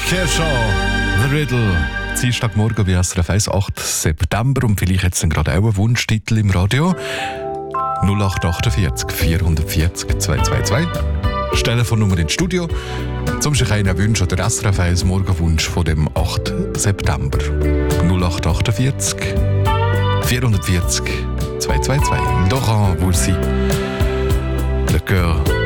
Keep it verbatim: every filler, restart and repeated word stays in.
Kershaw, The Riddle. Dienstagmorgen bei S R F eins, achter September. Und vielleicht jetzt gerade auch einen Wunschtitel im Radio. null acht achtundvierzig vierhundertvierzig zweihundertzweiundzwanzig. Telefonnummer ins Studio. Zum sich einen Wunsch oder S R F eins Morgenwunsch von dem achten September. null acht achtundvierzig vierhundertvierzig zweihundertzweiundzwanzig. Laurent Voulzy. Le cœur